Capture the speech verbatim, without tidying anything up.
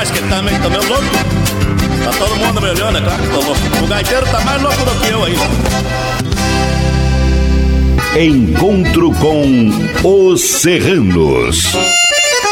mas que também tô meio louco. Tá todo mundo me olhando, é claro que tô louco. O gaiteiro tá mais louco do que eu ainda. Encontro com os Serranos.